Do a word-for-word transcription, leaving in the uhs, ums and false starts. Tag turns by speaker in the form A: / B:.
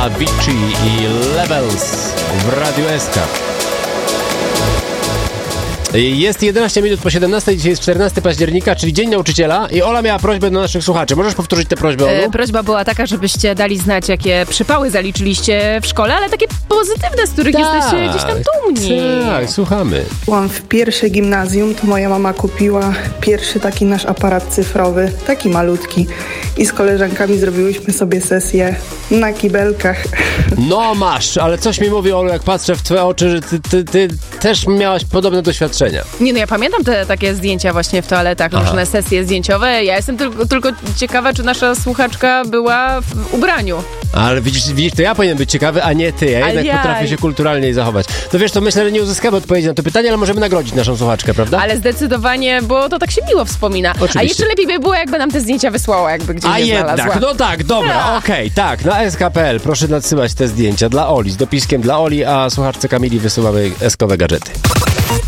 A: Avicii i Levels w Radiu S K. Jest jedenaście minut po siedemnastej, dzisiaj jest czternastego października, czyli Dzień Nauczyciela i Ola miała prośbę do naszych słuchaczy. Możesz powtórzyć tę prośbę, Olu?
B: E, prośba była taka, żebyście dali znać, jakie przypały zaliczyliście w szkole, ale takie pozytywne, z których
A: tak,
B: jesteście gdzieś tam dumni.
A: Tak, słuchamy.
C: Byłam w pierwsze gimnazjum, to moja mama kupiła pierwszy taki nasz aparat cyfrowy, taki malutki. I z koleżankami zrobiłyśmy sobie sesję na kibelkach.
A: No masz, ale coś mi mówi, Olu, jak patrzę w twoje oczy, że ty, ty, ty też miałaś podobne doświadczenia.
B: Nie, no ja pamiętam te takie zdjęcia właśnie w toaletach,
A: Aha.
B: różne sesje zdjęciowe. Ja jestem tylko, tylko ciekawa, czy nasza słuchaczka była w ubraniu.
A: Ale widzisz, widzisz, to ja powinien być ciekawy, a nie ty. Ja
B: Ale
A: jednak
B: ja...
A: potrafię się kulturalnie zachować. To wiesz, to myślę, że nie uzyskamy odpowiedzi na to pytanie, ale możemy nagrodzić naszą słuchaczkę, prawda?
B: Ale zdecydowanie, bo to tak się miło wspomina.
A: Oczywiście.
B: A jeszcze lepiej by było, jakby nam te zdjęcia wysłała, jakby gdzieś
A: A
B: je
A: jednak,
B: znalazła.
A: no tak, dobra, okej, okay, tak, na S K kropka P L proszę nadsyłać te zdjęcia dla Oli, z dopiskiem dla Oli, a słuchaczce Kamili wysyłamy eskowe gadżety.